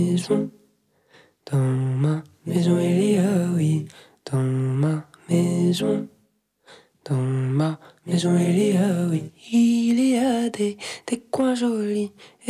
maison, dans ma maison il y a, oui, dans ma maison, dans ma maison il y a, oui, il y a des coins jolis.